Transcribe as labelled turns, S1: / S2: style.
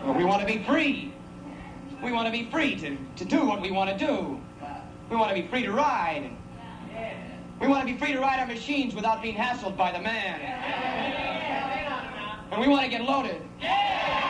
S1: Well, we want to be free. We want to be free to do what we want to do. We want to be free to ride. We want to be free to ride our machines without being hassled by the man. And we want to get loaded.